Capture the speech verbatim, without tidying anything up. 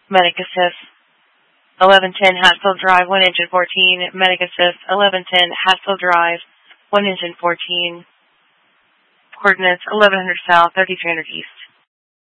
Medic Assist. eleven ten Hatfield Drive, one engine fourteen. Medic Assist. eleven ten Hatfield Drive, one engine fourteen. Coordinates eleven hundred south, thirty-three hundred east.